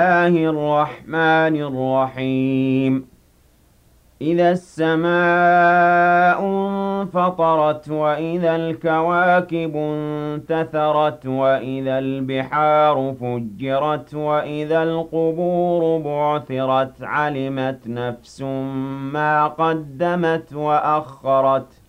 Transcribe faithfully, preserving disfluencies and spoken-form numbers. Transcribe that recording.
الله الرحمن الرحيم إذا السماء انفطرت وإذا الكواكب انتثرت وإذا البحار فجرت وإذا القبور بعثرت علمت نفس ما قدمت وأخرت